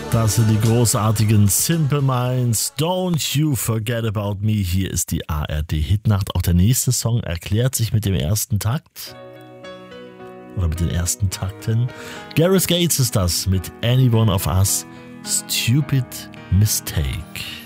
Das sind die großartigen Simple Minds. Don't you forget about me. Hier ist die ARD Hitnacht. Auch der nächste Song erklärt sich mit dem ersten Takt. Oder mit den ersten Takten. Gareth Gates ist das mit Any One of Us. Stupid Mistake.